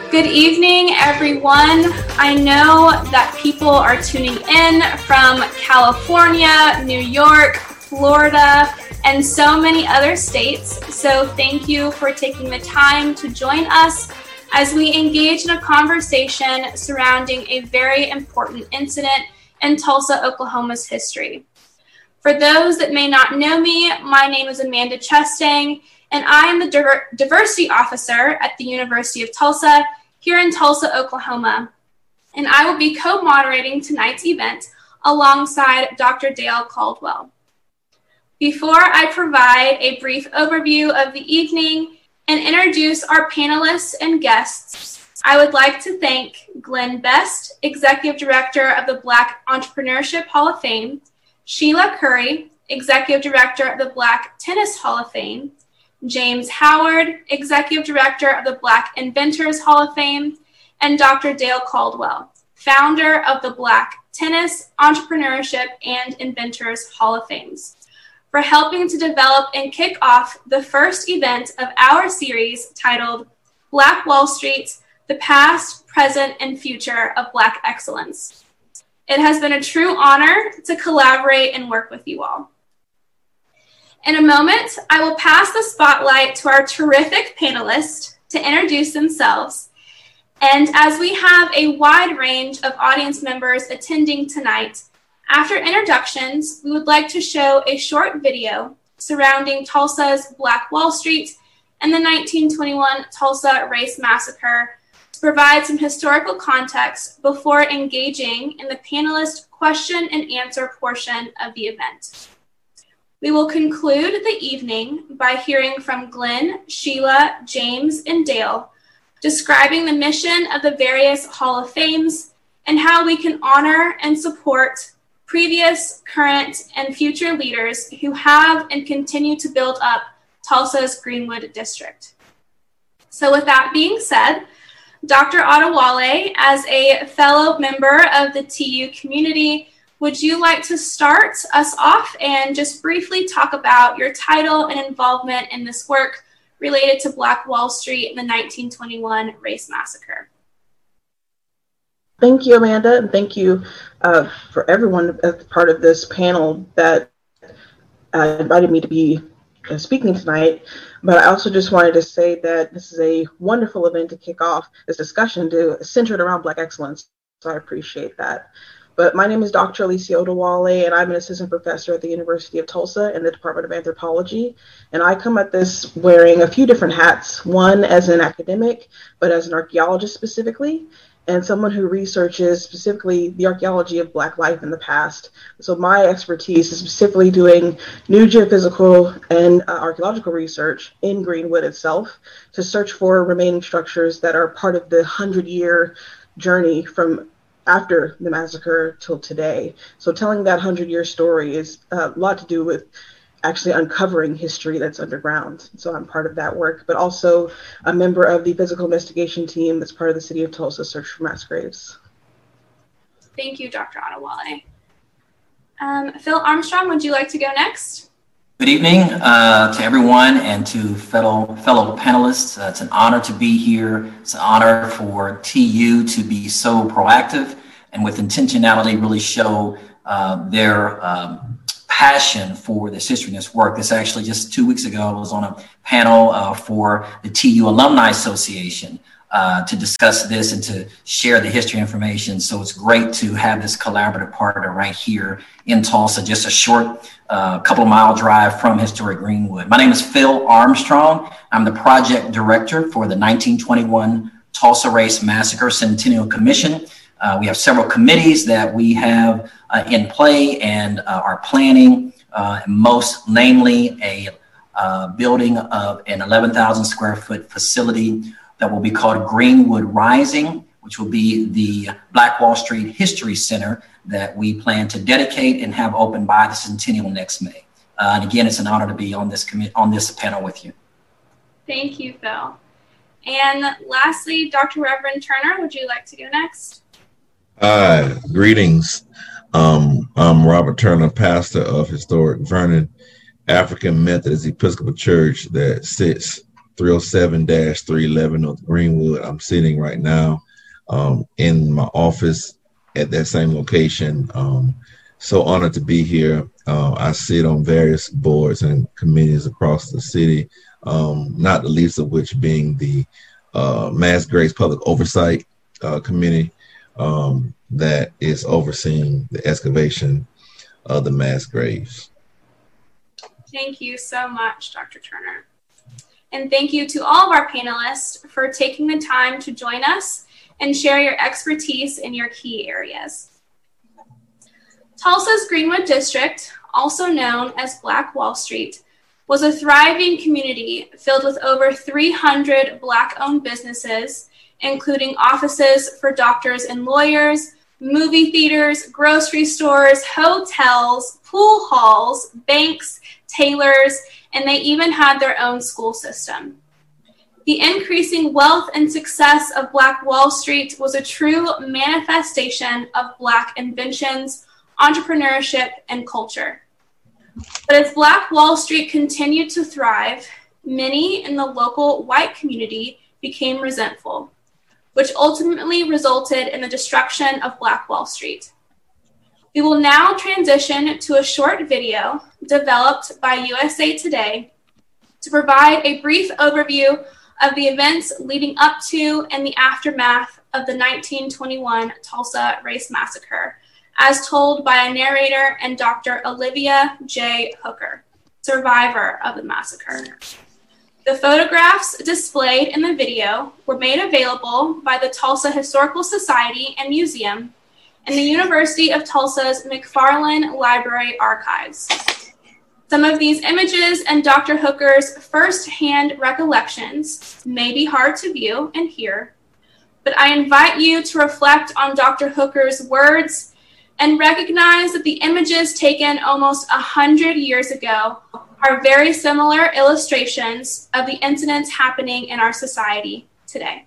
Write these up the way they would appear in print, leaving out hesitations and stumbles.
Good evening, everyone. I know that people are tuning in from California, New York, Florida, and so many other states. So thank you for taking the time to join us as we engage in a conversation surrounding a very important incident in Tulsa, Oklahoma's history. For those that may not know me, my name is Amanda Chestang, and I am the Diversity Officer at the University of Tulsa here in Tulsa, Oklahoma. And I will be co-moderating tonight's event alongside Dr. Dale Caldwell. Before I provide a brief overview of the evening and introduce our panelists and guests, I would like to thank Glenn Best, Executive Director of the Black Entrepreneurship Hall of Fame, Sheila Curry, Executive Director of the Black Tennis Hall of Fame, James Howard, Executive Director of the Black Inventors Hall of Fame, and Dr. Dale Caldwell, founder of the Black Tennis, Entrepreneurship, and Inventors Hall of Fames, for helping to develop and kick off the first event of our series titled Black Wall Street, the Past, Present, and Future of Black Excellence. It has been a true honor to collaborate and work with you all. In a moment, I will pass the spotlight to our terrific panelists to introduce themselves. And as we have a wide range of audience members attending tonight, after introductions, we would like to show a short video surrounding Tulsa's Black Wall Street and the 1921 Tulsa Race Massacre to provide some historical context before engaging in the panelist question and answer portion of the event. We will conclude the evening by hearing from Glenn, Sheila, James, and Dale, describing the mission of the various Hall of Fames and how we can honor and support previous, current, and future leaders who have and continue to build up Tulsa's Greenwood District. So with that being said, Dr. Adewale, as a fellow member of the TU community, would you like to start us off and just briefly talk about your title and involvement in this work related to Black Wall Street and the 1921 Race Massacre? Thank you, Amanda, and thank you for everyone as part of this panel that invited me to be speaking tonight. But I also just wanted to say that this is a wonderful event to kick off this discussion centered around Black excellence, so I appreciate that. But my name is Dr. Alicia Adewale, and I'm an assistant professor at the University of Tulsa in the Department of Anthropology. And I come at this wearing a few different hats, one as an academic, but as an archaeologist specifically, and someone who researches specifically the archaeology of Black life in the past. So my expertise is specifically doing new geophysical and archaeological research in Greenwood itself to search for remaining structures that are part of the 100-year journey from after the massacre till today. So telling that 100-year story is a lot to do with actually uncovering history that's underground. So I'm part of that work, but also a member of the physical investigation team that's part of the City of Tulsa Search for Mass Graves. Thank you, Dr. Adewale. Phil Armstrong, would you like to go next? Good evening to everyone and to fellow panelists. It's an honor to be here. It's an honor for TU to be so proactive and with intentionality really show their passion for this history and this work. This actually just 2 weeks ago, I was on a panel for the TU Alumni Association to discuss this and to share the history information. So it's great to have this collaborative partner right here in Tulsa, just a short couple mile drive from historic Greenwood. My name is Phil Armstrong. I'm the project director for the 1921 Tulsa Race Massacre Centennial Commission. We have several committees that we have in play and are planning, most namely a building of an 11,000 square foot facility that will be called Greenwood Rising, which will be the Black Wall Street History Center that we plan to dedicate and have open by the centennial next May. And again, it's an honor to be on this panel with you. Thank you, Phil. And lastly, Dr. Reverend Turner, would you like to go next? Hi, greetings. I'm Robert Turner, pastor of Historic Vernon African Methodist Episcopal Church that sits 307-311 North Greenwood. I'm sitting right now in my office at that same location. So honored to be here. I sit on various boards and committees across the city, not the least of which being the Mass Graves Public Oversight Committee that is overseeing the excavation of the mass graves. Thank you so much, Dr. Turner. And thank you to all of our panelists for taking the time to join us and share your expertise in your key areas. Tulsa's Greenwood District, also known as Black Wall Street, was a thriving community filled with over 300 Black-owned businesses, including offices for doctors and lawyers, movie theaters, grocery stores, hotels, pool halls, banks, tailors, and they even had their own school system. The increasing wealth and success of Black Wall Street was a true manifestation of Black inventions, entrepreneurship, and culture. But as Black Wall Street continued to thrive, many in the local white community became resentful, which ultimately resulted in the destruction of Black Wall Street. We will now transition to a short video developed by USA Today to provide a brief overview of the events leading up to and the aftermath of the 1921 Tulsa Race Massacre, as told by a narrator and Dr. Olivia J. Hooker, survivor of the massacre. The photographs displayed in the video were made available by the Tulsa Historical Society and Museum and the University of Tulsa's McFarland Library Archives. Some of these images and Dr. Hooker's first-hand recollections may be hard to view and hear, but I invite you to reflect on Dr. Hooker's words and recognize that the images taken almost 100 years ago are very similar illustrations of the incidents happening in our society today.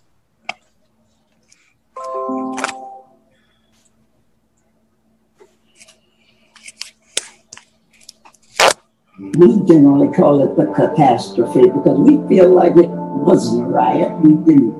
We generally call it the catastrophe because we feel like it wasn't a riot. We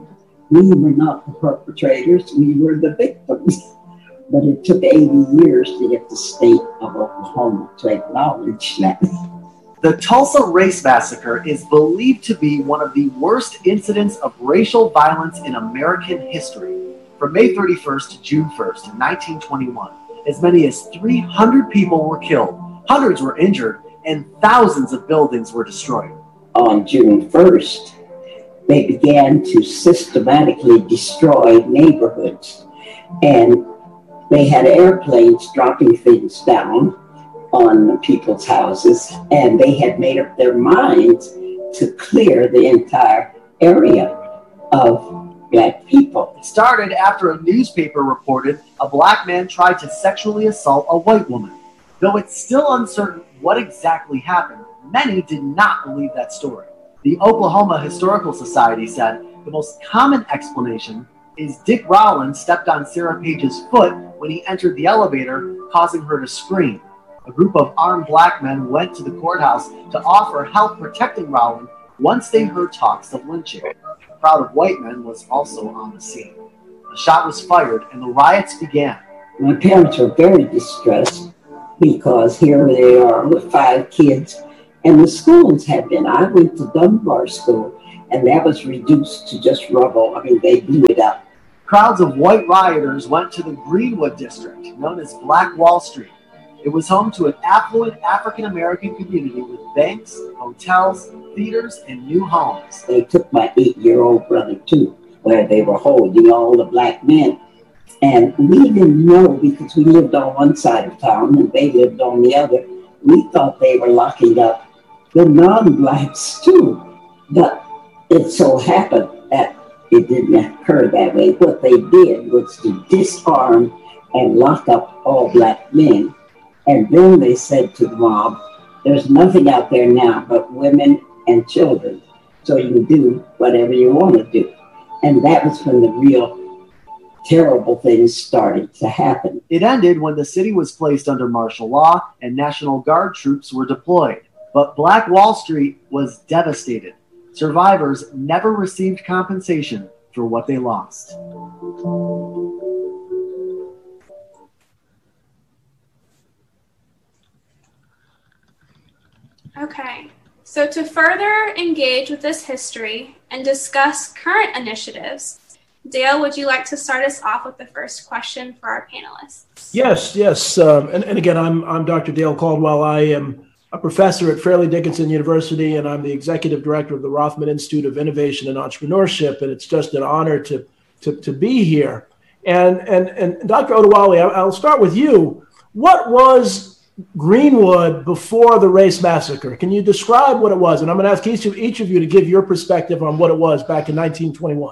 were not the perpetrators, we were the victims. But it took 80 years to get the state of Oklahoma to acknowledge that. The Tulsa Race Massacre is believed to be one of the worst incidents of racial violence in American history. From May 31st to June 1st, 1921, as many as 300 people were killed, hundreds were injured, and thousands of buildings were destroyed. On June 1st, they began to systematically destroy neighborhoods, and they had airplanes dropping things down on people's houses, and they had made up their minds to clear the entire area of Black people. It started after a newspaper reported a Black man tried to sexually assault a white woman. Though it's still uncertain what exactly happened, many did not believe that story. The Oklahoma Historical Society said the most common explanation is Dick Rowland stepped on Sarah Page's foot when he entered the elevator, causing her to scream. A group of armed Black men went to the courthouse to offer help protecting Rowland once they heard talks of lynching. A crowd of white men was also on the scene. A shot was fired and the riots began. My parents were very distressed because here they are with 5 kids, and the schools had been. I went to Dunbar School, and that was reduced to just rubble. I mean, they blew it up. Crowds of white rioters went to the Greenwood District, known as Black Wall Street. It was home to an affluent African-American community with banks, hotels, theaters, and new homes. They took my 8-year-old brother, too, where they were holding all the Black men. And we didn't know because we lived on one side of town and they lived on the other. We thought they were locking up the non-Blacks, too. But it so happened that it didn't occur that way. What they did was to disarm and lock up all Black men. And then they said to the mob, there's nothing out there now but women and children. So you can do whatever you want to do. And that was when the real terrible things started to happen. It ended when the city was placed under martial law and National Guard troops were deployed. But Black Wall Street was devastated. Survivors never received compensation for what they lost. Okay, so to further engage with this history and discuss current initiatives, Dale, would you like to start us off with the first question for our panelists? Yes. And again, I'm Dr. Dale Caldwell. I am a professor at Fairleigh Dickinson University, and I'm the executive director of the Rothman Institute of Innovation and Entrepreneurship. And it's just an honor to be here. And Dr. Odewale, I'll start with you. What was Greenwood before the race massacre? Can you describe what it was? And I'm going to ask each of you to give your perspective on what it was back in 1921.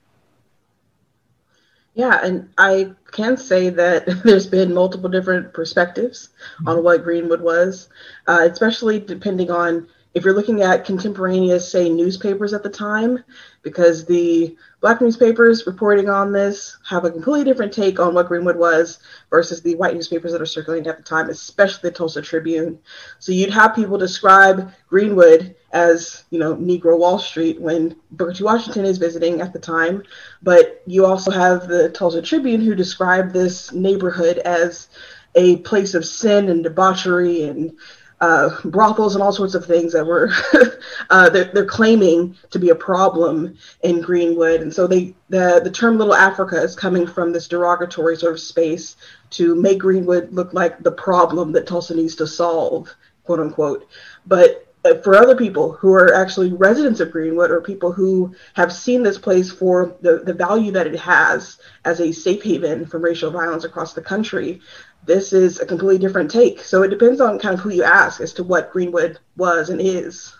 Yeah, and I can say that there's been multiple different perspectives on what Greenwood was, especially depending on if you're looking at contemporaneous, say, newspapers at the time, because the Black newspapers reporting on this have a completely different take on what Greenwood was versus the white newspapers that are circulating at the time, especially the Tulsa Tribune. So you'd have people describe Greenwood as, Negro Wall Street when Booker T. Washington is visiting at the time. But you also have the Tulsa Tribune who describe this neighborhood as a place of sin and debauchery and brothels and all sorts of things that were they're claiming to be a problem in Greenwood. And so the term Little Africa is coming from this derogatory sort of space to make Greenwood look like the problem that Tulsa needs to solve, quote unquote. But for other people who are actually residents of Greenwood or people who have seen this place for the value that it has as a safe haven from racial violence across the country, this is a completely different take. So it depends on kind of who you ask as to what Greenwood was and is.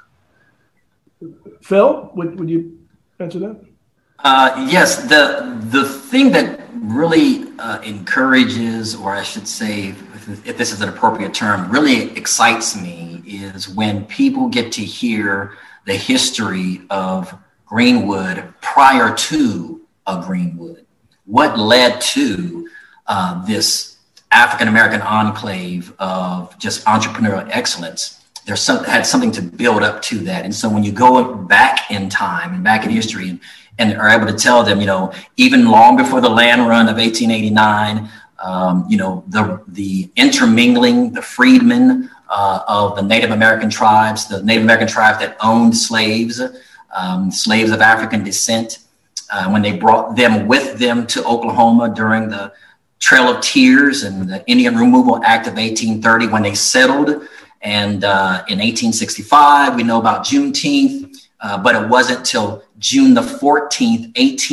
Phil, would you answer that? Yes, the thing that really encourages, or I should say, if this is an appropriate term, really excites me is when people get to hear the history of Greenwood prior to Greenwood. What led to this African-American enclave of just entrepreneurial excellence? Had something to build up to that. And so when you go back in time and back in history and are able to tell them, even long before the land run of 1889, the intermingling, the freedmen of the Native American tribes, that owned slaves of African descent, when they brought them with them to Oklahoma during the Trail of Tears and the Indian Removal Act of 1830, when they settled. And in 1865, we know about Juneteenth, but it wasn't till June the 14th,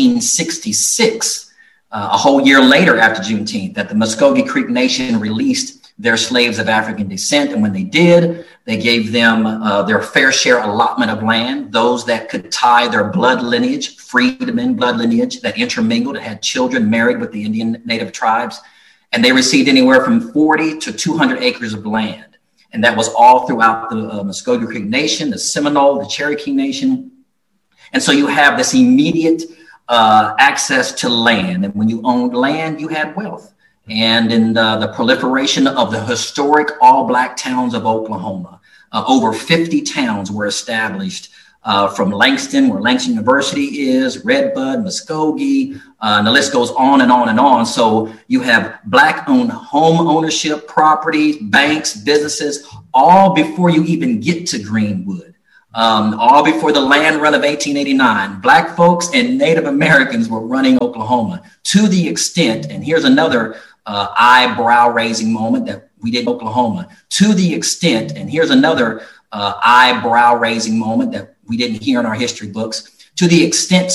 1866, a whole year later after Juneteenth, that the Muskogee Creek Nation released their slaves of African descent. And when they did, they gave them their fair share allotment of land, those that could tie their blood lineage, freedmen blood lineage that intermingled and had children married with the Indian native tribes. And they received anywhere from 40 to 200 acres of land. And that was all throughout the Muskogee Creek Nation, the Seminole, the Cherokee Nation. And so you have this immediate access to land. And when you owned land, you had wealth. And in the proliferation of the historic all-Black towns of Oklahoma, over 50 towns were established from Langston, where Langston University is, Redbud, Muskogee, and the list goes on and on and on. So you have Black-owned home ownership, properties, banks, businesses, all before you even get to Greenwood. All before the land run of 1889, Black folks and Native Americans were running Oklahoma to the extent, and here's another eyebrow-raising moment that we did in Oklahoma, to the extent, and here's another eyebrow-raising moment that we didn't hear in our history books, to the extent